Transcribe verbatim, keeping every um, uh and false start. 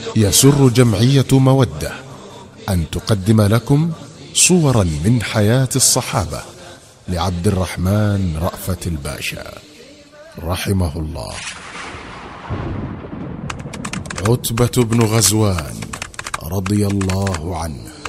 يسر جمعية مودة أن تقدم لكم صورا من حياة الصحابة لعبد الرحمن رأفت الباشا رحمه الله. عتبة بن غزوان رضي الله عنه